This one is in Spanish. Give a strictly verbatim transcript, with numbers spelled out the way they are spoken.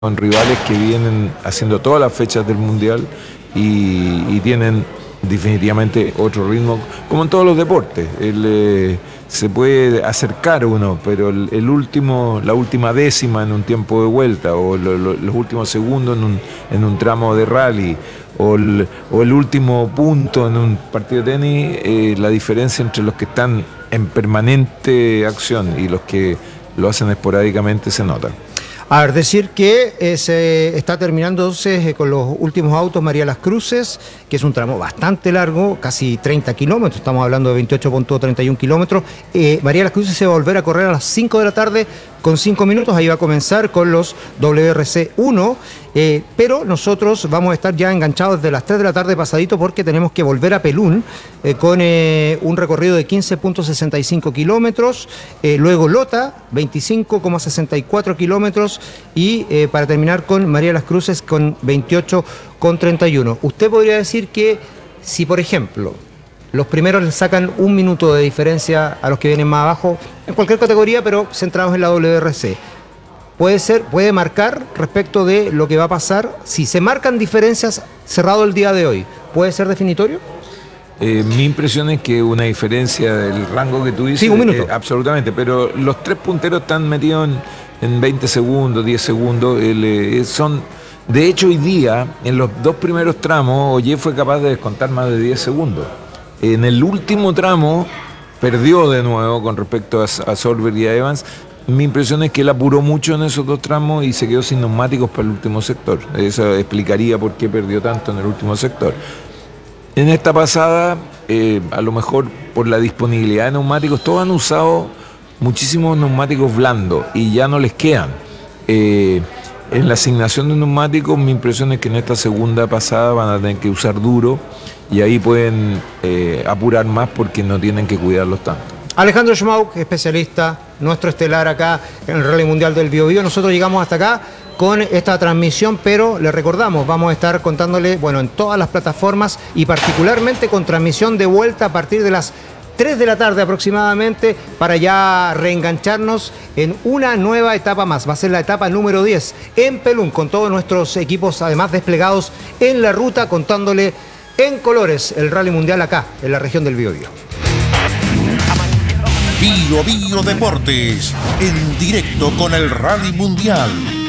Con rivales que vienen haciendo todas las fechas del Mundial y, y tienen definitivamente otro ritmo, como en todos los deportes. El, eh, se puede acercar uno, pero el, el último, la última décima en un tiempo de vuelta, o lo, lo, los últimos segundos en un, en un tramo de rally, o el, o el último punto en un partido de tenis, eh, la diferencia entre los que están en permanente acción y los que lo hacen esporádicamente se nota. A ver, decir que eh, se está terminando entonces eh, con los últimos autos María Las Cruces, que es un tramo bastante largo, casi treinta kilómetros, estamos hablando de veintiocho punto treinta y uno kilómetros. Eh, María Las Cruces se va a volver a correr a las cinco de la tarde con cinco minutos, ahí va a comenzar con los W R C uno, eh, pero nosotros vamos a estar ya enganchados desde las tres de la tarde pasadito porque tenemos que volver a Pelún eh, con eh, un recorrido de quince punto sesenta y cinco kilómetros, eh, luego Lota, veinticinco coma sesenta y cuatro kilómetros, y eh, para terminar con María Las Cruces con veintiocho coma treinta y uno. Usted podría decir que si, por ejemplo, los primeros le sacan un minuto de diferencia a los que vienen más abajo, en cualquier categoría, pero centrados en la W R C, puede ser, puede marcar respecto de lo que va a pasar, si se marcan diferencias cerrado el día de hoy, ¿puede ser definitorio? Eh, mi impresión es que una diferencia del rango que tú dices, sí, un minuto. Eh, absolutamente, pero los tres punteros están metidos en, en veinte segundos, diez segundos, el, eh, son, de hecho hoy día, en los dos primeros tramos, Ollé fue capaz de descontar más de diez segundos. En el último tramo perdió de nuevo con respecto a, a Solberg y a Evans. Mi impresión es que él apuró mucho en esos dos tramos y se quedó sin neumáticos para el último sector. Eso explicaría por qué perdió tanto en el último sector. En esta pasada, eh, a lo mejor por la disponibilidad de neumáticos, todos han usado muchísimos neumáticos blandos y ya no les quedan. Eh, en la asignación de neumáticos, mi impresión es que en esta segunda pasada van a tener que usar duro y ahí pueden eh, apurar más porque no tienen que cuidarlos tanto. Alejandro Schmauk, especialista, nuestro estelar acá en el Rally Mundial del Biobío. Nosotros llegamos hasta acá con esta transmisión, pero le recordamos, vamos a estar contándole, bueno, en todas las plataformas y particularmente con transmisión de vuelta a partir de las tres de la tarde aproximadamente, para ya reengancharnos en una nueva etapa más. Va a ser la etapa número diez en Pelún, con todos nuestros equipos además desplegados en la ruta, contándole en colores el Rally Mundial acá, en la región del Biobío. Bio Bio Deportes, en directo con el Rally Mundial.